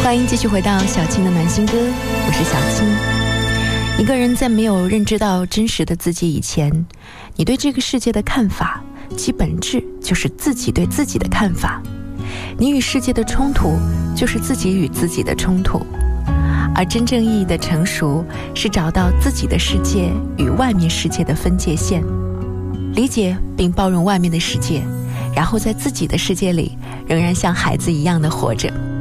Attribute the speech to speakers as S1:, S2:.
S1: 欢迎继续回到小青的暖心歌，我是小青。一个人在没有认知到真实的自己以前，你对这个世界的看法其本质就是自己对自己的看法，你与世界的冲突就是自己与自己的冲突。而真正意义的成熟是找到自己的世界与外面世界的分界线，理解并包容外面的世界，然后在自己的世界里仍然像孩子一样的活着。